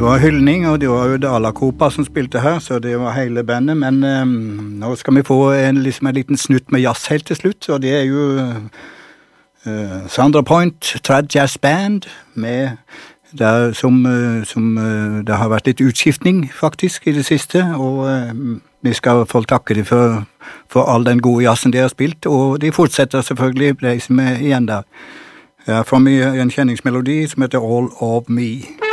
var hyldning, og det var jo Dala Kopa som spilte her, så det var hele bandet, men nå skal vi få en liten snutt med jazz helt til slutt, og det jo Sandra Point, Trad Jazz Band, med der som det har vært litt utskiftning faktisk i det siste, og vi skal få takke dem for all den gode jazzen de har spilt, og de fortsetter selvfølgelig, de som igjen der. Fra en kjenningsmelodi som heter All of Me.